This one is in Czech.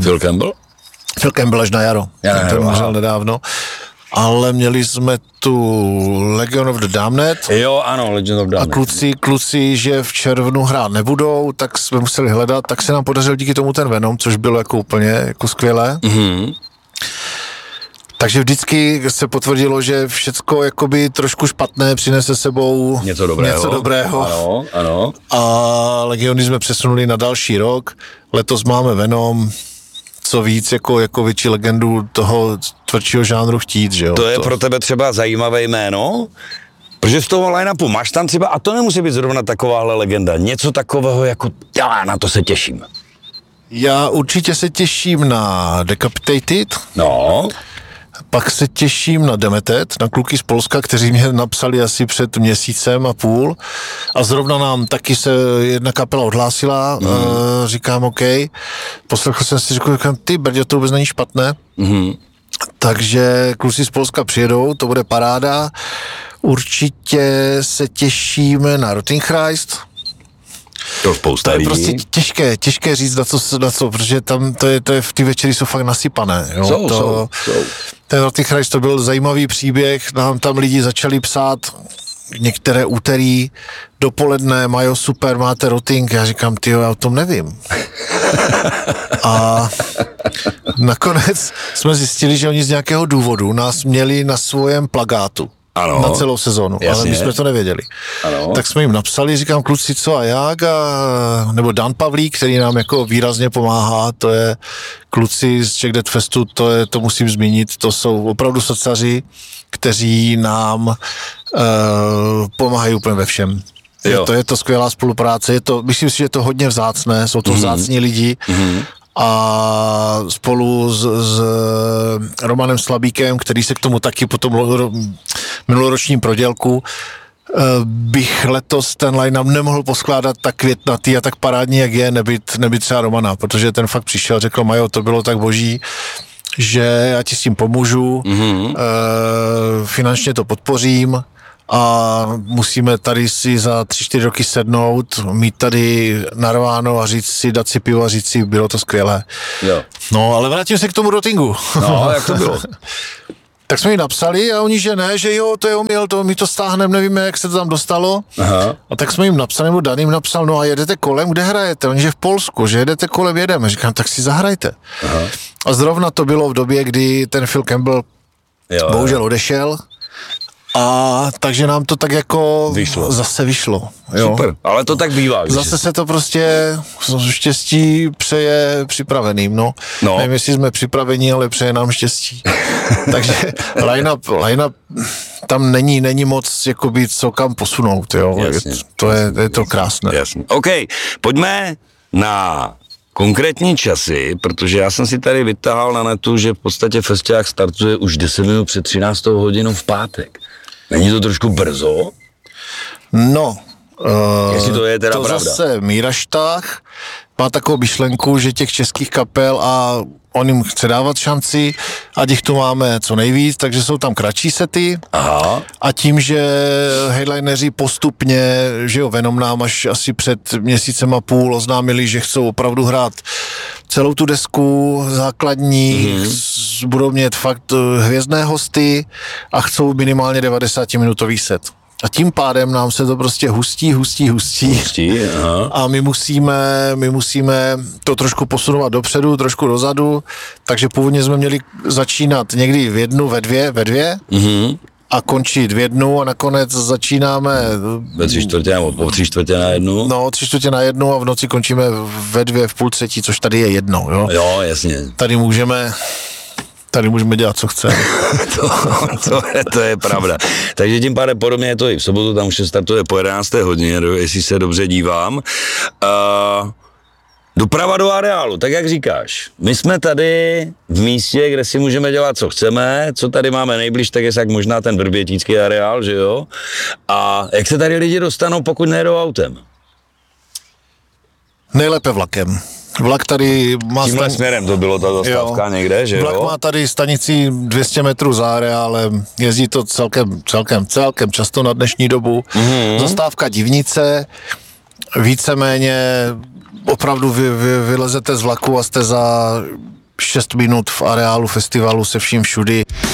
Phil Campbell? Phil Campbell až na jaro. Ten umřel nedávno. Ale měli jsme tu Legion of the Damned. Jo, ano, Legion of the Damned. A kluci, že v červnu hrát nebudou, tak jsme museli hledat, tak se nám podařil díky tomu ten Venom, což bylo jako úplně jako skvělé. Mm-hmm. Takže vždycky se potvrdilo, že všecko jakoby trošku špatné přinese sebou něco dobrého. Ano. A Legiony jsme přesunuli na další rok. Letos máme Venom. Co víc jako větší legendu toho tvrdšího žánru chtít, že jo? To je pro tebe třeba zajímavé jméno? Protože z toho line-upu máš tam třeba, a to nemusí být zrovna takováhle legenda, něco takového jako, já na to se těším. Já určitě se těším na Decapitated. No. Pak se těším na Demeted, na kluky z Polska, kteří mě napsali asi před měsícem a půl. A zrovna nám taky se jedna kapela odhlásila. Říkám OK. Poslechl jsem si, říkám, ty Brďo, to vůbec není špatné. Takže kluci z Polska přijedou, to bude paráda. Určitě se těšíme na Rottingchrist. To je prostě těžké říct na co, protože tam to je v ty večery jsou fakt nasypané. Jo? Jsou. Ten Rottinghrist, to byl zajímavý příběh, nám tam lidi začali psát některé úterý dopoledne, Majo, super, máte Rotting, já říkám, tyjo, já o tom nevím. A nakonec jsme zjistili, že oni z nějakého důvodu nás měli na svém plakátu. Ano, na celou sezónu, jasně. ale my jsme to nevěděli. Ano. Tak jsme jim napsali, říkám, kluci, co a jak, nebo Dan Pavlík, který nám jako výrazně pomáhá, to je kluci z Czech Death Festu, to musím zmínit, to jsou opravdu socaři, kteří nám pomáhají úplně ve všem. Je to skvělá spolupráce, myslím si, že je to hodně vzácné, jsou to vzácní lidi, a spolu s Romanem Slabíkem, který se k tomu taky po tom minuloročním prodělku bych letos ten line-up nemohl poskládat tak květnatý a tak parádní, jak je, nebyt třeba Romana, protože ten fakt přišel, řekl, Majo, to bylo tak boží, že já ti s tím pomůžu, finančně to podpořím, a musíme tady si za 3-4 roky sednout, mít tady narváno a říct si, dát si pivo a říct si, bylo to skvělé. Jo. No, ale vrátím se k tomu Rottingu. No, jak to bylo? Tak jsme jim napsali a oni, že ne, že jo, to je omyl, my to stáhneme, nevíme, jak se to tam dostalo. Aha. A tak jsme jim napsali, nebo Dan jim napsal, no a jedete kolem, kde hrajete? Oni, že v Polsku, že jedete kolem, jedeme. Říkám, tak si zahrajte. Aha. A zrovna to bylo v době, kdy ten Phil Campbell bohužel odešel. A takže nám to tak jako zase vyšlo. Jo. Super, ale to tak bývá. Zase se to prostě štěstí přeje připraveným, no. Nevím, jestli jsme připraveni, ale přeje nám štěstí. Takže line-up tam není moc jakoby co kam posunout, jo. Je to krásné. Jasně. OK, pojďme na konkrétní časy, protože já jsem si tady vytáhl na netu, že v podstatě festiák startuje už 10 minut před 13. hodinou v pátek. Není to trošku brzo? No, jestli to je teda to pravda. Zase Míra Štách má takovou myšlenku, že těch českých kapel a on jim chce dávat šanci, ať jich tu máme co nejvíc, takže jsou tam kratší sety. Aha. A tím, že headlineři postupně, že jo, Venom nám až asi před měsícem a půl oznámili, že chcou opravdu hrát celou tu desku základní, budou mít fakt hvězdné hosty a chcou minimálně 90-minutový set. A tím pádem nám se to prostě hustí. Aha. A my musíme to trošku posunovat dopředu, trošku dozadu, takže původně jsme měli začínat někdy v 1, ve 2 a končit v 1 a nakonec začínáme ve 3/4 nebo po 3/4 na 1. No, 3/4 na 1 a v noci končíme ve 2 v půl 3, což tady je 1, jo? Jo, jasně. Tady můžeme dělat, co chceme. to je pravda. Takže tím pádem podobně je to i v sobotu, tam už se startuje po 11. hodině, jestli se dobře dívám. Doprava do areálu, tak jak říkáš, my jsme tady v místě, kde si můžeme dělat, co chceme, co tady máme nejbliž, tak je tak možná ten vrbětický areál, že jo? A jak se tady lidi dostanou, pokud nejedou autem? Nejlépe vlakem. Vlak tady má... Tímhle směrem to bylo ta zastávka někde, že Vlak jo? má tady stanici 200 metrů za areálem, jezdí to celkem často na dnešní dobu. Zastávka Divnice, víceméně opravdu vylezete z vlaku a jste za 6 minut v areálu festivalu se vším všudy.